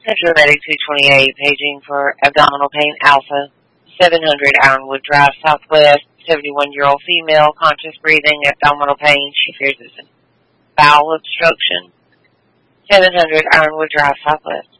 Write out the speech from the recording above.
Central Medic 228, paging for abdominal pain alpha, 700 Ironwood Drive, Southwest, 71-year-old female, conscious breathing, abdominal pain. She fears it's a bowel obstruction, 700 Ironwood Drive, Southwest.